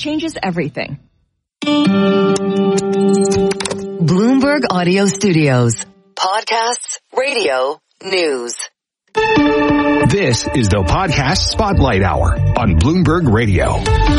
changes everything. Bloomberg Audio Studios. Podcasts, radio, news. This is the Podcast Spotlight Hour on Bloomberg Radio.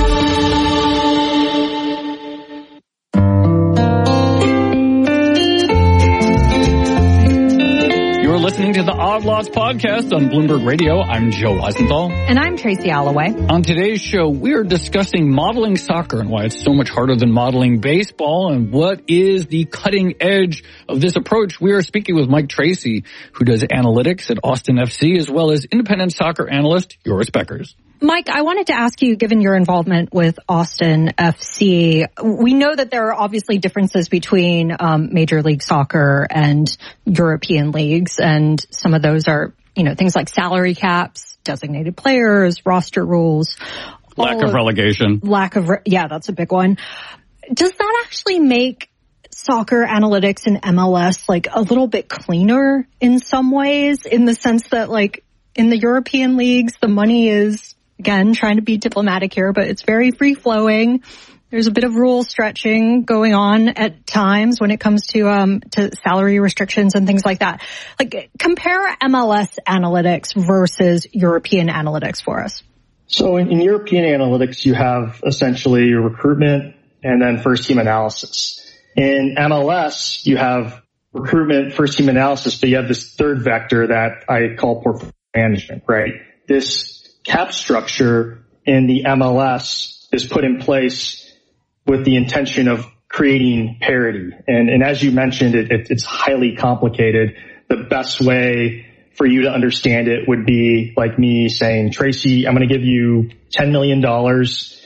You're listening to the Odd Lots podcast on Bloomberg Radio. I'm Joe Weisenthal. And I'm Tracy Alloway. On today's show, we are discussing modeling soccer and why it's so much harder than modeling baseball and what is the cutting edge of this approach. We are speaking with Mike Tracy, who does analytics at Austin FC, as well as independent soccer analyst Joris Beckers. Mike, I wanted to ask you, given your involvement with Austin FC, we know that there are obviously differences between Major League Soccer and European leagues, and some of those are, things like salary caps, designated players, roster rules. Lack of relegation. Yeah, that's a big one. Does that actually make soccer analytics in MLS like a little bit cleaner in some ways, in the sense that like in the European leagues, the money is, again, trying to be diplomatic here, but it's very free-flowing. There's a bit of rule stretching going on at times when it comes to salary restrictions and things like that. Like, compare MLS analytics versus European analytics for us. So in European analytics, you have essentially your recruitment and then first-team analysis. In MLS, you have recruitment, first-team analysis, but you have this third vector that I call portfolio management, right? This cap structure in the MLS is put in place with the intention of creating parity. And as you mentioned, it's highly complicated. The best way for you to understand it would be like me saying, Tracy, I'm going to give you $10 million